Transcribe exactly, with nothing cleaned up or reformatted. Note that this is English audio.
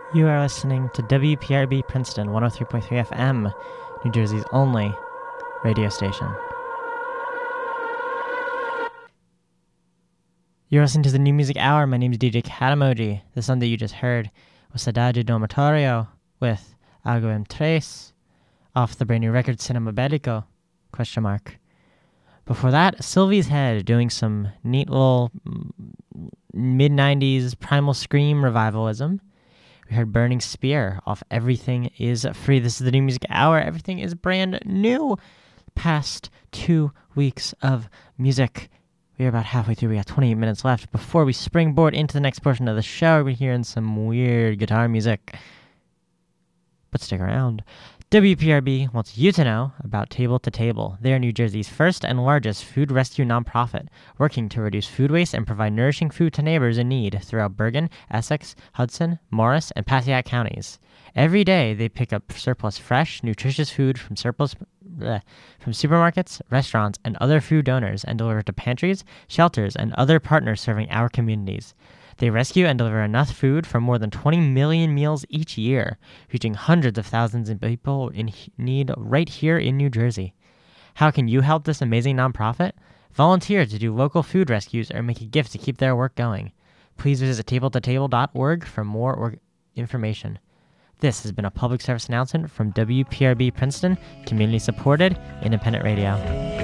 You are listening to W P R B Princeton one oh three point three F M, New Jersey's only radio station. You're listening to the New Music Hour. My name is D J Katamoji. The song that you just heard was Saudade Dormitorio with Algo en Tres off the brand new record Cinema Bellico, question mark. Before that, Sylvie's Head doing some neat little mid nineties Primal Scream revivalism. We heard Burning Spear off Everything is Free. This is the New Music Hour. Everything is brand new. Past two weeks of music. We are about halfway through. We got twenty-eight minutes left before we springboard into the next portion of the show. We're hearing some weird guitar music. But stick around. W P R B wants you to know about Table to Table. They are New Jersey's first and largest food rescue nonprofit, working to reduce food waste and provide nourishing food to neighbors in need throughout Bergen, Essex, Hudson, Morris, and Passaic counties. Every day, they pick up surplus fresh, nutritious food from surplus bleh, from supermarkets, restaurants, and other food donors and deliver to pantries, shelters, and other partners serving our communities. They rescue and deliver enough food for more than twenty million meals each year, reaching hundreds of thousands of people in need right here in New Jersey. How can you help this amazing nonprofit? Volunteer to do local food rescues or make a gift to keep their work going. Please visit table to table dot org for more or- information. This has been a public service announcement from W P R B Princeton, community-supported, independent radio.